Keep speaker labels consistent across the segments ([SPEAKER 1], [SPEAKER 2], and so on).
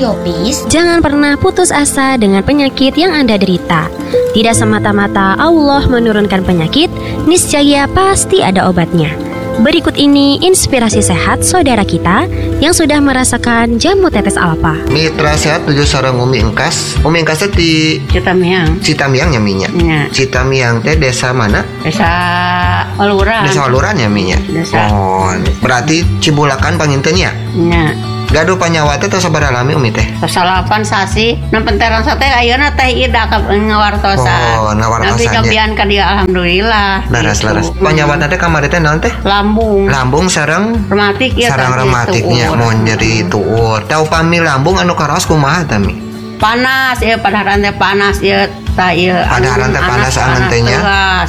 [SPEAKER 1] Radio Peace,
[SPEAKER 2] jangan pernah putus asa dengan penyakit yang Anda derita. Tidak semata-mata Allah menurunkan penyakit, niscaya pasti ada obatnya. Berikut ini inspirasi sehat saudara kita yang sudah merasakan jamu tetes alfa.
[SPEAKER 3] Mitra sehat tujuh sareng Umi Engkas. Umi Engkas teh di
[SPEAKER 4] Citamiang.
[SPEAKER 3] Citamiang nya minya.
[SPEAKER 4] Ya.
[SPEAKER 3] Citamiang teh desa mana?
[SPEAKER 4] Desa Waluran.
[SPEAKER 3] Desa Waluran ya minya.
[SPEAKER 4] Desa.
[SPEAKER 3] Oh, berarti Cibulakan pangintennya.
[SPEAKER 4] Nya.
[SPEAKER 3] Gaduh panyawa teh tos sabaraha lami Umi teh?
[SPEAKER 4] Salapan sasi. Nampenteran sate ayeuna teh ida ngawartosan.
[SPEAKER 3] Oh, ngawartosan.
[SPEAKER 4] Tapi cobian ka dia alhamdulillah.
[SPEAKER 3] Laras. Panyawa teh kamari teh naon teh?
[SPEAKER 4] Lambung.
[SPEAKER 3] Lambung sareng
[SPEAKER 4] Rematik ya.
[SPEAKER 3] sareng rematiknya mau nyeri tuur. Tau pami lambung anu karaos kumaha tami?
[SPEAKER 4] Panas ya padaharan teh panas ya ta ieu.
[SPEAKER 3] Padaharan teh panas angan teh nya.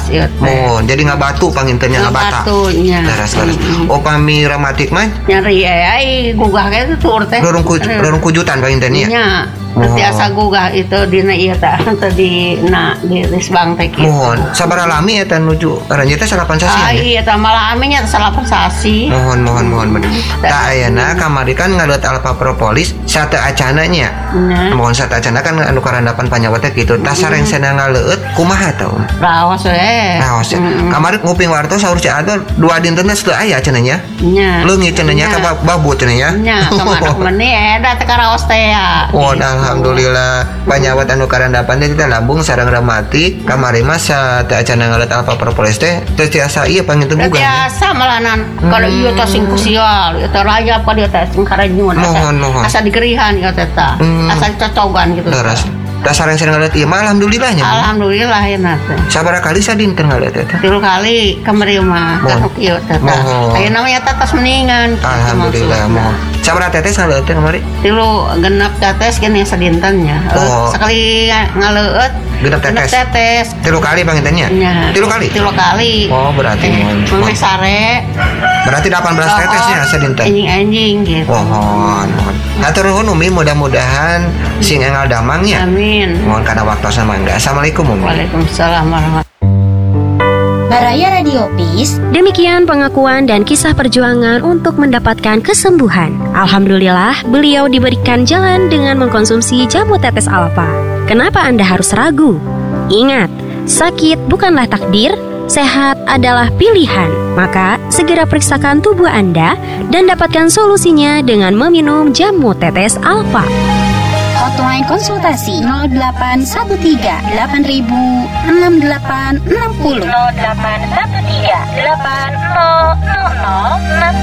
[SPEAKER 3] Oh, jadi ngabatu pangintennya ngabata.
[SPEAKER 4] Ngabatunya.
[SPEAKER 3] Laras. Oh, pami rematik mah
[SPEAKER 4] Nyeri ai gugah ge tuur teh.
[SPEAKER 3] Rorong kujutan pangintennya.
[SPEAKER 4] Nya. Biasa gugah itu dina ieu teh di risbang teh kitu.
[SPEAKER 3] Mohon, sabaraha lami eta nuju aranjeun teh salapan sasi.
[SPEAKER 4] Iya teh malah aminya salapan sasi.
[SPEAKER 3] Mohon bener. Tah ayeuna kamari kan ngadeut alfa propolis sate acana nya. Mohon sate acana kan anu karandapan panyawa teh kitu. Tah sareng cenah ngaleut kumaha tah?
[SPEAKER 4] Raos we.
[SPEAKER 3] Raos. Kamari nguping wartos saur si Adol dua dintenna teu aya cenah nya.
[SPEAKER 4] Nya.
[SPEAKER 3] Leungit cenah nya ka babu cenah nya.
[SPEAKER 4] Nya, kemana meni eta teh karaos teh ya.
[SPEAKER 3] Oh, alhamdulillah panyawat anu karandapan teh lambung sareng rematik kamari mah sate acana ngaleut alfa propolis teh teu tiasa ieu panginten gugah.
[SPEAKER 4] Biasa malahan kalau ieu teh sing kusial, ieu teh rayap ka dieu teh sing karanyun.
[SPEAKER 3] Mohon.
[SPEAKER 4] Asa digerihan ieu teh tah. Asa cocogan gitu.
[SPEAKER 3] Leres. Tah sareng ngaleut ieu mah alhamdulillah nya.
[SPEAKER 4] Alhamdulillah ya teh.
[SPEAKER 3] Sabaraha kali sadinten ngaleut teh?
[SPEAKER 4] 3 kali kamari mah kasuk ieu teh. Ayeuna mah eta tos mendingan.
[SPEAKER 3] Alhamdulillah mohon. Sabaraha tetes ngaleut teh kamari?
[SPEAKER 4] 3 genep tetes kene sadintennya. Sekali ngaleut
[SPEAKER 3] genep tetes. 3 kali pangintennya? 3 kali.
[SPEAKER 4] 3 kali.
[SPEAKER 3] Oh, berarti
[SPEAKER 4] Mame sare.
[SPEAKER 3] Berarti 18 tetesnya sadinten.
[SPEAKER 4] Anjing gitu.
[SPEAKER 3] Mohon. Hatur nuhun Umi, mudah-mudahan sing engal damangnya.
[SPEAKER 4] Amin.
[SPEAKER 3] Mohon kana waktosna mangga. Assalamualaikum Umi.
[SPEAKER 4] Waalaikumsalam warahmatullahi.
[SPEAKER 1] Baraya Radio Peace.
[SPEAKER 2] Demikian pengakuan dan kisah perjuangan untuk mendapatkan kesembuhan. Alhamdulillah, beliau diberikan jalan dengan mengkonsumsi jamu tetes alfa. Kenapa Anda harus ragu? Ingat, sakit bukanlah takdir, sehat adalah pilihan. Maka, segera periksakan tubuh Anda dan dapatkan solusinya dengan meminum jamu tetes alfa.
[SPEAKER 1] Hotline konsultasi 0813 8000 6860
[SPEAKER 5] 0813 8000